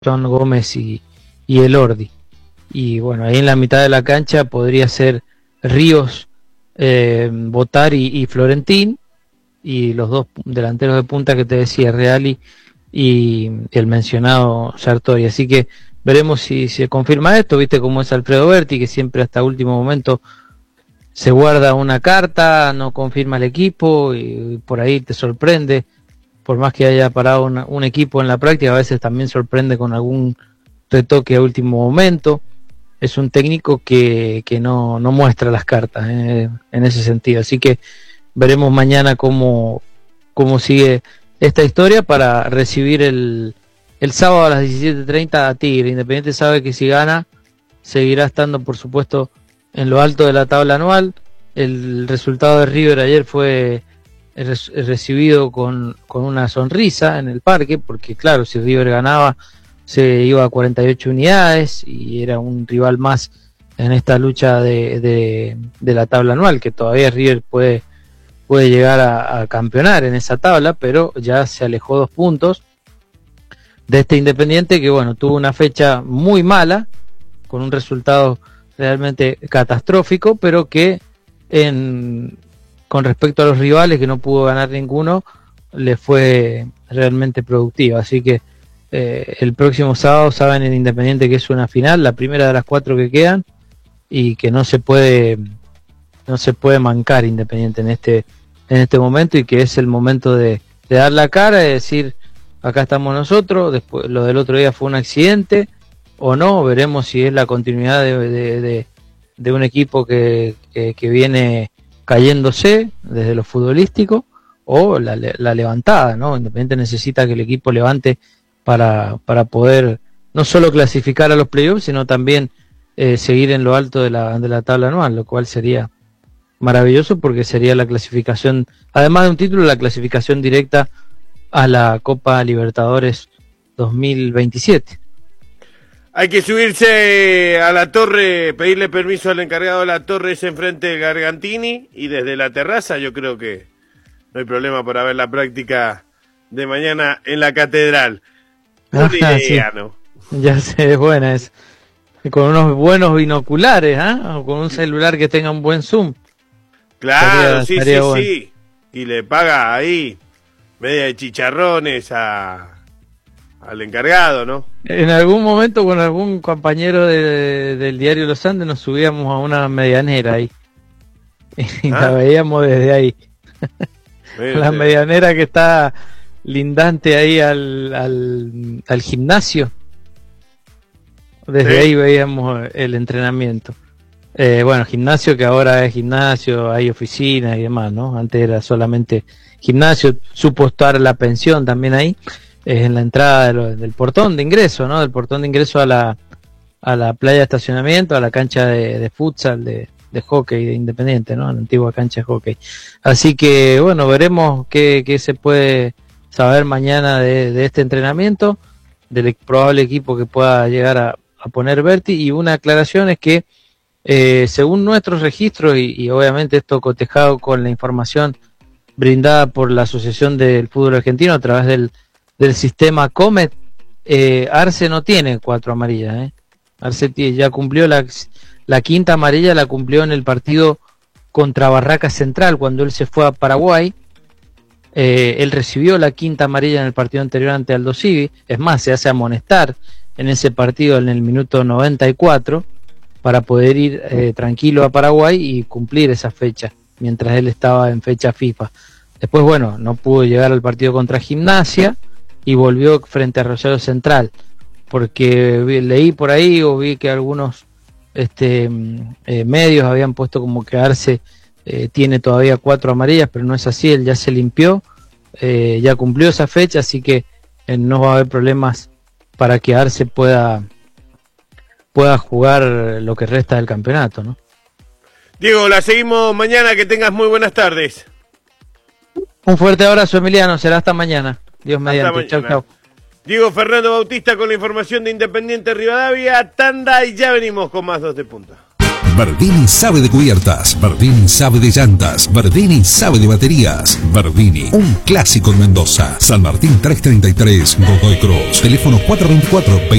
John Gómez y Elordi. Y bueno, ahí en la mitad de la cancha podría ser Ríos, Botari y Florentín, y los dos delanteros de punta que te decía, Reali y el mencionado Sartori. Así que veremos si se confirma esto. Viste cómo es Alfredo Berti, que siempre hasta último momento se guarda una carta, no confirma el equipo y por ahí te sorprende. Por más que haya parado un equipo en la práctica, a veces también sorprende con algún retoque a último momento. Es un técnico que no muestra las cartas en ese sentido. Así que veremos mañana cómo sigue esta historia para recibir el sábado a las 17:30 a Tigre. Independiente sabe que si gana, seguirá estando, por supuesto, en lo alto de la tabla anual. El resultado de River ayer fue recibido con una sonrisa en el parque, porque claro, si River ganaba se iba a 48 unidades y era un rival más en esta lucha de la tabla anual, que todavía River puede llegar a campeonar en esa tabla, pero ya se alejó 2 puntos de este Independiente que bueno, tuvo una fecha muy mala, con un resultado realmente catastrófico, pero que con respecto a los rivales, que no pudo ganar ninguno, le fue realmente productivo. Así que el próximo sábado saben en Independiente que es una final, la primera de las 4 que quedan, y que no se puede mancar Independiente en este momento, y que es el momento de dar la cara, de decir acá estamos nosotros. Después, lo del otro día fue un accidente o no, veremos si es la continuidad de un equipo que viene cayéndose desde lo futbolístico, o la levantada, ¿no? Independiente necesita que el equipo levante para poder no solo clasificar a los playoffs, sino también seguir en lo alto de la tabla anual, lo cual sería maravilloso, porque sería la clasificación, además de un título, la clasificación directa a la Copa Libertadores 2027. Hay que subirse a la torre, pedirle permiso al encargado de la torre, es enfrente del Gargantini, y desde la terraza yo creo que no hay problema para ver la práctica de mañana en la Catedral. Una idea, Sí. ¿no? Ya sé, es buena, es con unos buenos binoculares, o con un celular que tenga un buen zoom. Claro, estaría bueno. sí. Y le paga ahí media de chicharrones al encargado, ¿no? En algún momento con algún compañero del diario Los Andes nos subíamos a una medianera ahí y la veíamos desde ahí. La medianera que está lindante ahí al gimnasio. Desde ahí veíamos el entrenamiento. Bueno, gimnasio que ahora es gimnasio, hay oficinas y demás, ¿no? Antes era solamente gimnasio, supo estar la pensión también ahí, en la entrada del portón de ingreso, ¿no? Del portón de ingreso a la playa de estacionamiento, a la cancha de futsal, de hockey de Independiente, ¿no? La antigua cancha de hockey. Así que, bueno, veremos qué se puede saber mañana de este entrenamiento, del probable equipo que pueda llegar a poner Berti. Y una aclaración es que según nuestros registros, y obviamente esto cotejado con la información brindada por la Asociación del Fútbol Argentino a través del sistema Comet, Arce no tiene 4 amarillas. Arce ya cumplió la quinta amarilla, la cumplió en el partido contra Barraca Central cuando él se fue a Paraguay. Él recibió la quinta amarilla en el partido anterior ante Aldo Civi. Es más, se hace amonestar en ese partido en el minuto 94 para poder ir tranquilo a Paraguay y cumplir esa fecha, mientras él estaba en fecha FIFA. Después, bueno, no pudo llegar al partido contra Gimnasia y volvió frente a Rosario Central, porque leí por ahí o vi que algunos medios habían puesto como que Arce tiene todavía 4 amarillas, pero no es así. Él ya se limpió, ya cumplió esa fecha, así que no va a haber problemas para que Arce pueda jugar lo que resta del campeonato, ¿no? Diego, la seguimos mañana, que tengas muy buenas tardes. Un fuerte abrazo, Emiliano, será hasta mañana. Dios mediante. Chau, chau. Diego Fernando Bautista con la información de Independiente Rivadavia, tanda, y ya venimos con más 2 de punta. Verdini sabe de cubiertas, Verdini sabe de llantas, Verdini sabe de baterías. Verdini, un clásico en Mendoza. San Martín 333, Godoy Cruz. Teléfono 424